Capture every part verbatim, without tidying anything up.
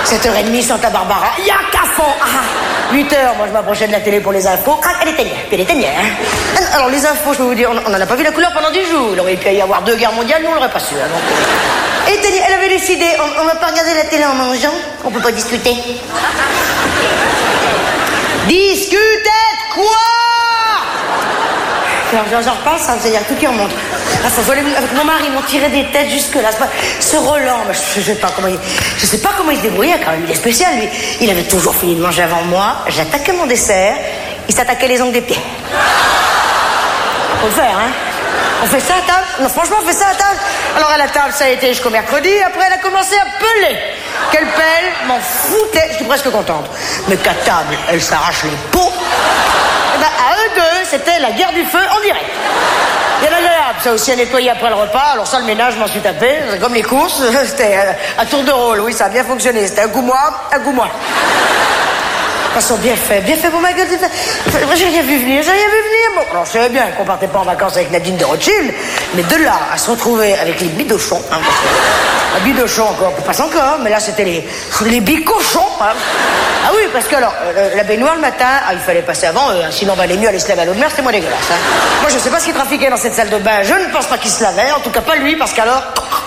sept heures trente, Santa Barbara, il y a qu'à fond. Ah, huit heures, moi je m'approchais de la télé pour les infos. Ah, elle éteignait, puis elle éteignait. Hein. Alors les infos, je peux vous dire, on n'en a pas vu la couleur pendant dix jours. Il aurait pu y avoir deux guerres mondiales, nous on l'aurait pas su. Hein, donc, euh... éteignait, elle avait décidé, on, on va pas regarder la télé en mangeant, on peut pas discuter. Discuter de quoi? Alors j'en repasse, hein, c'est-à-dire tout qui remonte. Ah, faut, faut aller, avec mon mari, ils m'ont tiré des têtes jusque-là. Ce Roland, je, je sais pas comment il, je sais pas comment il se débrouillait quand même. Il est spécial, lui. Il avait toujours fini de manger avant moi. J'attaquais mon dessert. Il s'attaquait les ongles des pieds. Faut le faire, hein. On fait ça à table? Non, franchement, on fait ça à table. Alors à la table, ça a été jusqu'au mercredi. Après, elle a commencé à peler. Quelle pelle, m'en foutait. J'étais presque contente. Mais qu'à table, elle s'arrache les peaux. Et ben, à eux deux, c'était la guerre du feu en direct. Bien agréable, ça aussi à nettoyer après le repas. Alors ça, le ménage, je m'en suis tapé. C'est comme les courses, c'était à tour de rôle. Oui, ça a bien fonctionné. C'était un coup moi, un coup moi. De toute façon, bien fait, bien fait pour ma gueule. J'ai rien vu venir, j'ai rien vu venir. Bon, alors je savais bien qu'on partait pas en vacances avec Nadine de Rothschild, mais de là à se retrouver avec les bidochons, hein, parce que la bidochon encore, on passe encore, mais là c'était les, les bicochons. Hein. Ah oui, parce que alors, euh, la baignoire le matin, ah, il fallait passer avant eux, hein, sinon on valait mieux aller se laver à l'eau de mer, c'était moins dégueulasse. Hein. Moi je sais pas ce qu'il trafiquait dans cette salle de bain, je ne pense pas qu'il se lavait, en tout cas pas lui, parce qu'alors...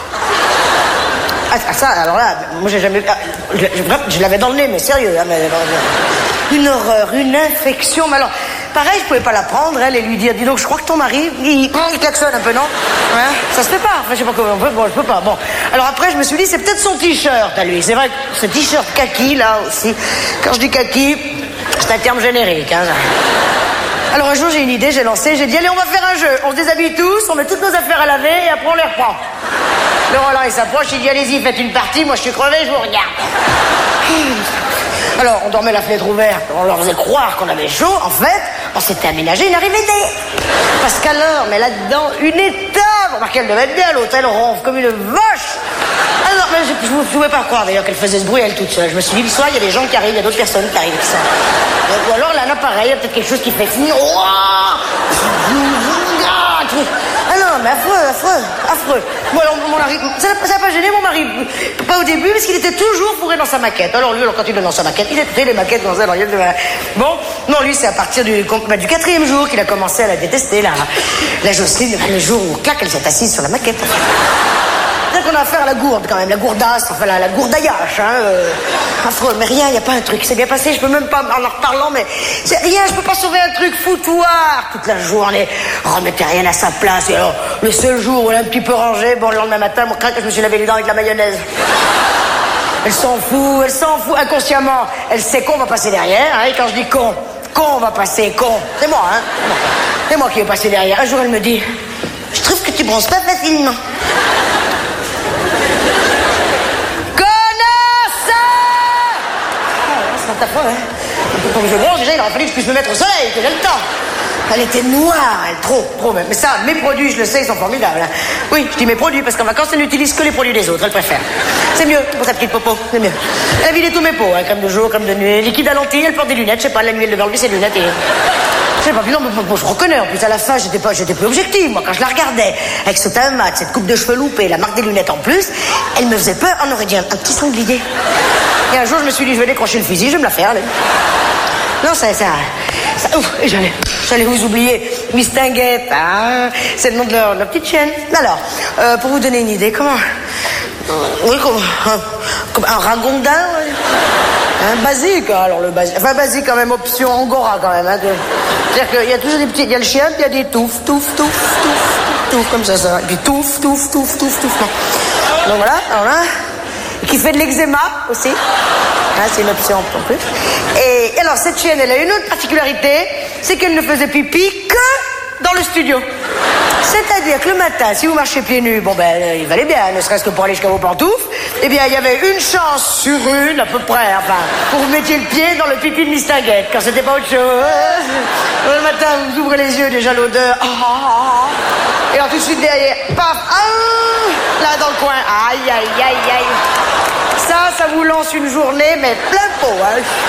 Ah, ça, alors là, moi j'ai jamais... Je, je, je l'avais dans le nez, mais sérieux. Hein, mais, une horreur, une infection. Mais alors, pareil, je pouvais pas la prendre, elle, et lui dire, dis donc, je crois que ton mari, il, il klaxonne un peu, non? Hein? Ça se fait pas. Enfin, je sais pas comment on peut, bon, je peux pas. Bon. Alors après, je me suis dit, c'est peut-être son t-shirt à lui. C'est vrai que ce t-shirt kaki, là aussi, quand je dis kaki, c'est un terme générique. Hein. Alors un jour, j'ai une idée, j'ai lancé, j'ai dit, allez, on va faire un jeu. On se déshabille tous, on met toutes nos affaires à laver, et après on les reprend. Le Roland, il s'approche, il dit, allez-y, faites une partie, moi je suis crevé, je vous regarde. Alors, on dormait la fenêtre ouverte, on leur faisait croire qu'on avait chaud. En fait, on s'était aménagé une arrivée d'air. Parce qu'alors, mais là-dedans, une étable. Remarquez, elle devait être bien à l'hôtel, ronfle comme une vache. Alors, mais je ne pouvais pas croire d'ailleurs qu'elle faisait ce bruit, elle toute seule. Je me suis dit, le soir, il y a des gens qui arrivent, il y a d'autres personnes qui arrivent. Ça. Ou alors, là, là, pareil, il y a peut-être quelque chose qui fait finir. Ah non, mais affreux, affreux, affreux. Bon, alors, mon mari, ça n'a pas gêné mon mari. Pas au début, parce qu'il était toujours fourré dans sa maquette. Alors lui, alors, quand il est dans sa maquette, il était les maquettes dans ça. Bon, non, lui, c'est à partir du, bah, du quatrième jour qu'il a commencé à la détester, la, la Jocelyne, le jour où, clac, elle s'est assise sur la maquette. C'est-à-dire qu'on a affaire à la gourde, quand même, la gourdasse, enfin, la, la gourdaillache, hein. Euh, affreux, mais rien, il n'y a pas un truc. C'est bien passé, je peux même pas, en en reparlant, mais c'est rien, je peux pas sauver un truc foutoir. Toute la journée, remettez rien à sa place. Et alors, le seul jour où elle est un petit peu rangée, bon, le lendemain matin, moi, je me suis lavé les dents avec la mayonnaise. Elle s'en fout, elle s'en fout, inconsciemment. Elle sait qu'on va passer derrière, hein, et quand je dis con, con va passer, con. C'est moi, hein. C'est moi qui vais passer derrière. Un jour, elle me dit, je trouve que tu bronzes pas facilement. Ta foi, hein. Comme je bronze, déjà, il aurait fallu que je puisse me mettre au soleil, que j'ai le temps. Elle était noire, elle, trop, trop même. Mais ça, mes produits, je le sais, ils sont formidables. Hein. Oui, je dis mes produits, parce qu'en vacances, elle n'utilise que les produits des autres, elle préfère. C'est mieux pour sa petite popo, c'est mieux. Elle a vidé tous mes pots, hein, crème de jour, crème de nuit, liquide à lentilles, elle porte des lunettes, je sais pas, la nuit, elle devait enlever ses lunettes et... Je sais pas, puis non, mais, bon, je reconnais, en plus, à la fin, j'étais pas, j'étais plus objective, moi, quand je la regardais, avec ce teint mat, cette coupe de cheveux loupée, la marque des lunettes en plus, elle me faisait peur, on aurait dit un, un petit sanglier. Et un jour, je me suis dit, je vais décrocher le fusil, je vais me la faire, allez. Non, ça, ça, ça, ouf, j'allais, j'allais vous oublier. Miss Tinguette, hein, c'est le nom de leur, de leur petite chienne. Alors, euh, pour vous donner une idée, comment, euh, oui, comme, un, comme un ragondin, ouais. Un basique, alors le basique, enfin basique quand même, option angora quand même, hein, que, c'est-à-dire qu'il y a toujours des petits, il y a le chien, puis il y a des touffes, touffes, touffes, touffes, touffes, comme ça, ça, et puis touffes, touffes, touffes, touffes, touffes, non. Donc voilà, alors là, qui fait de l'eczéma aussi. Hein, c'est une option en plus. Et alors, cette chienne, elle a une autre particularité, c'est qu'elle ne faisait pipi que dans le studio. C'est-à-dire que le matin, si vous marchez pieds nus, bon ben, il valait bien, ne serait-ce que pour aller jusqu'à vos pantoufles, eh bien, il y avait une chance sur une, à peu près, enfin, pour vous mettiez le pied dans le pipi de Miss Tinguette, quand c'était pas autre chose. Le matin, vous ouvrez les yeux, déjà l'odeur, ah, ah, ah. Et alors tout de suite derrière, paf, ah, là dans le coin, aïe, aïe, aïe, aïe. Ça, ça vous lance une journée, mais plein pot, hein.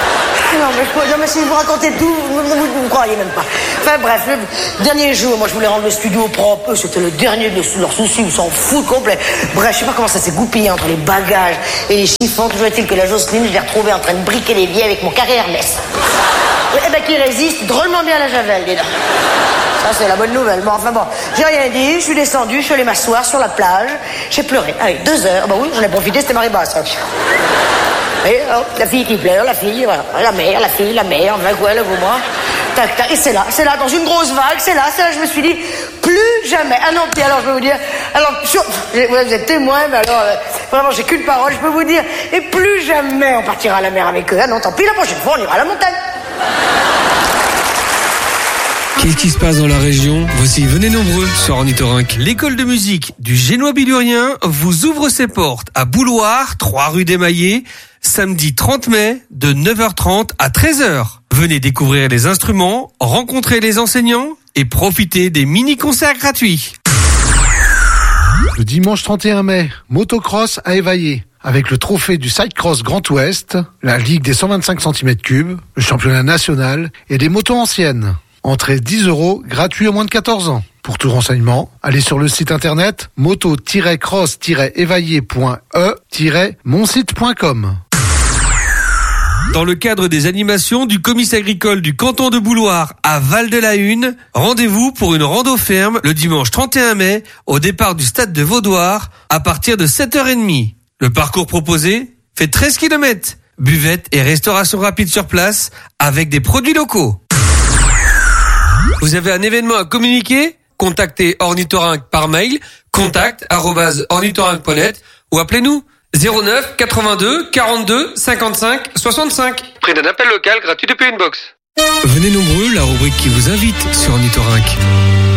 Non mais, je, non, mais si je vous racontais tout, vous ne me croiriez même pas. Enfin bref, le dernier jour, moi je voulais rendre le studio propre. C'était le dernier de leurs soucis, ils s'en foutent complet. Bref, je sais pas comment ça s'est goupillé entre les bagages et les chiffons. Toujours est-il que la Jocelyne, je l'ai retrouvée en train de briquer les vieilles avec mon carré Hermès. Eh ben qui résiste drôlement bien à la javel, dis donc. Ça c'est la bonne nouvelle. Bon, enfin bon, j'ai rien dit, je suis descendu, je suis allé m'asseoir sur la plage. J'ai pleuré. Allez, deux heures. Bah oui, j'en ai profité, c'était marée basse. Et oh, la fille qui pleure, la fille, voilà. La mère, la fille, la mère, enfin quoi, là, vous, moi. Tac, tac, et c'est là, c'est là, dans une grosse vague, c'est là, c'est là, je me suis dit, plus jamais. Ah non, puis alors, je peux vous dire, alors, sur, vous êtes témoin, mais alors, euh, vraiment, j'ai qu'une parole, je peux vous dire, et plus jamais on partira à la mer avec eux. Ah non, tant pis, la prochaine fois, on ira à la montagne. Qu'est-ce qui se passe dans la région? Voici Venez nombreux sur Ornithorynque. L'école de musique du Génois Bilurien vous ouvre ses portes à Bouloir, trois rue des Maillets, samedi trente mai de neuf heures trente à treize heures. Venez découvrir les instruments, rencontrer les enseignants et profiter des mini-concerts gratuits. Le dimanche trente et un mai, motocross à Évaillé. Avec le trophée du Sidecross Grand Ouest, la Ligue des cent vingt-cinq centimètres cubes, le championnat national et des motos anciennes. Entrée dix euros, gratuit aux moins de quatorze ans. Pour tout renseignement, allez sur le site internet moto tiret cross tiret évaillé point e tiret mon site point com. Dans le cadre des animations du comice agricole du canton de Bouloir à Val-de-la-Hune, rendez-vous pour une rando ferme le dimanche trente et un mai au départ du stade de Vaudoir à partir de sept heures trente. Le parcours proposé fait treize kilomètres. Buvette et restauration rapide sur place avec des produits locaux. Vous avez un événement à communiquer? Contactez Ornithorynque par mail contact arobase ornithorynque point net ou appelez-nous zéro neuf quatre-vingt-deux quarante-deux cinquante-cinq soixante-cinq. Prix d'un appel local gratuit depuis une box. Venez nombreux, la rubrique qui vous invite sur Ornithorynque.